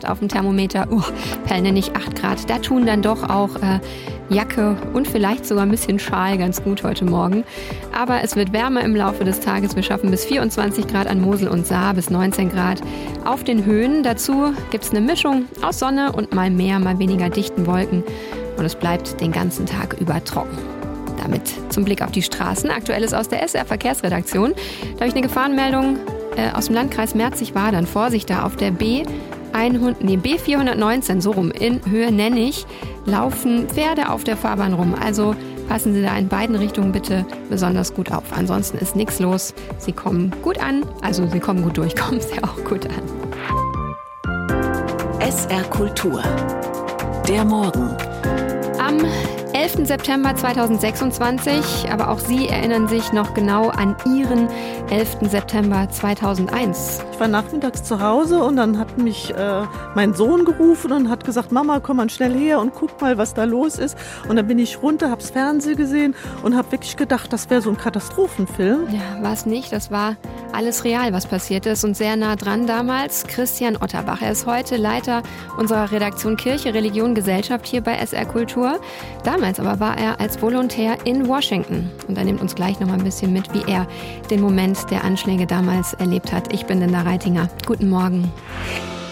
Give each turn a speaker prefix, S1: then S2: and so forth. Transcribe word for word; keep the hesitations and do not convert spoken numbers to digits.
S1: Grad auf dem Thermometer. Uh, Pelle nicht acht Grad. Da tun dann doch auch äh, Jacke und vielleicht sogar ein bisschen Schal ganz gut heute Morgen. Aber es wird wärmer im Laufe des Tages. Wir schaffen bis vierundzwanzig Grad an Mosel und Saar, bis neunzehn Grad auf den Höhen. Dazu gibt es eine Mischung aus Sonne und mal mehr, mal weniger dichten Wolken. Und es bleibt den ganzen Tag über trocken. Damit zum Blick auf die Straßen. Aktuelles aus der S R-Verkehrsredaktion. Da habe ich eine Gefahrenmeldung äh, aus dem Landkreis Merzig-Wadern. Vorsicht da, auf der B hundert, nee, B vierhundertneunzehn, so rum, in Höhe Nennig, laufen Pferde auf der Fahrbahn rum. Also passen Sie da in beiden Richtungen bitte besonders gut auf. Ansonsten ist nichts los. Sie kommen gut an. Also Sie kommen gut durch, kommen Sie auch gut an.
S2: S R Kultur. Der Morgen.
S1: Am elften September zweitausendsechsundzwanzig, aber auch Sie erinnern sich noch genau an Ihren elften September zweitausendeins.
S3: Ich war nachmittags zu Hause und dann hat mich äh, mein Sohn gerufen und hat gesagt, Mama, komm mal schnell her und guck mal, was da los ist. Und dann bin ich runter, hab's Fernsehen gesehen und hab wirklich gedacht, das wäre so ein Katastrophenfilm.
S1: Ja, war es nicht. Das war alles real, was passiert ist und sehr nah dran damals. Christian Otterbach, er ist heute Leiter unserer Redaktion Kirche, Religion, Gesellschaft hier bei S R Kultur. Damals aber war er als Volontär in Washington. Und er nimmt uns gleich noch mal ein bisschen mit, wie er den Moment der Anschläge damals erlebt hat. Ich bin Linda Reitinger. Guten Morgen.